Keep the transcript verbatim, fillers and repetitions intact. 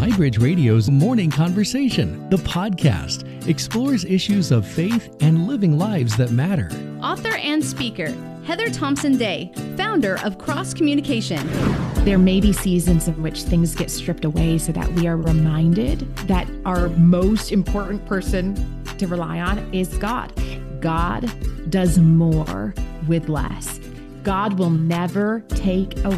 Highbridge Radio's Morning Conversation. The podcast explores issues of faith and living lives that matter. Author and speaker, Heather Thompson Day, founder of Cross Communication. There may be seasons in which things get stripped away so that we are reminded that our most important person to rely on is God. God does more with less. God will never take away